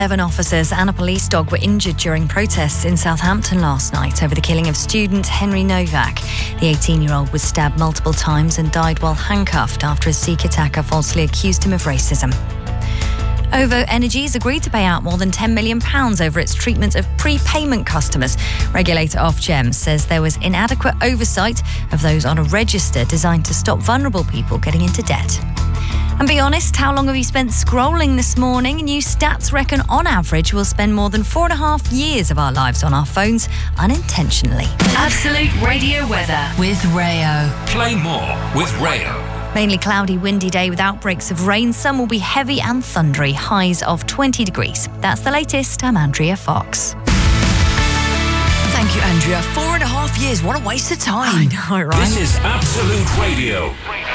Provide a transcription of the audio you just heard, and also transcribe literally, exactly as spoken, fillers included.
Seven officers and a police dog were injured during protests in Southampton last night over the killing of student Henry Novak. The eighteen-year-old was stabbed multiple times and died while handcuffed after a Sikh attacker falsely accused him of racism. OVO Energy's agreed to pay out more than ten million pounds over its treatment of prepayment customers. Regulator Ofgem says there was inadequate oversight of those on a register designed to stop vulnerable people getting into debt. And be honest, how long have you spent scrolling this morning? New stats reckon on average we'll spend more than four and a half years of our lives on our phones unintentionally. Absolute Radio weather with Rayo. Play more with Rayo. Mainly cloudy, windy day with outbreaks of rain. Some will be heavy and thundery, highs of twenty degrees. That's the latest. I'm Andrea Fox. Thank you, Andrea. Four and a half years. What a waste of time. I know, right? This is Absolute Radio.